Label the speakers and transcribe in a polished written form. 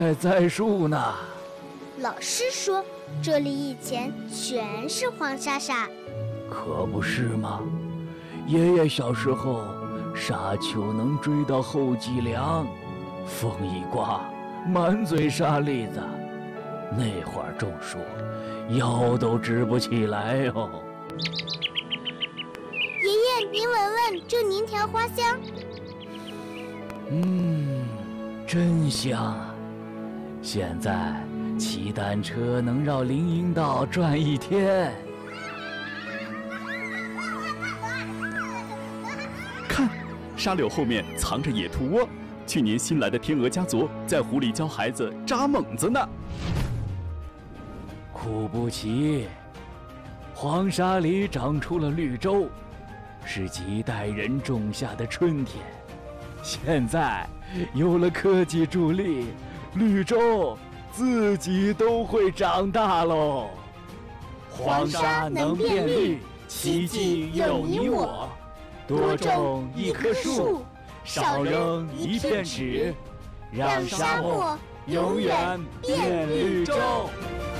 Speaker 1: 栽树呢。
Speaker 2: 老师说，这里以前全是黄沙沙。
Speaker 1: 可不是吗？爷爷小时候，沙丘能追到后脊梁，风一刮，满嘴沙粒子。那会儿种树，腰都直不起来哦。
Speaker 2: 爷爷，您闻闻这宁条花香。
Speaker 1: 真香啊！现在骑单车能绕林荫道转一天。
Speaker 3: 看，沙柳后面藏着野兔窝，去年新来的天鹅家族在湖里教孩子扎猛子呢。
Speaker 1: 苦不奇，黄沙里长出了绿洲，是几代人种下的春天。现在有了科技助力，绿洲自己都会长大喽。
Speaker 2: 黄沙能变绿，奇迹有你我。
Speaker 1: 多种一棵树，少扔一片纸，让沙漠永远变绿洲。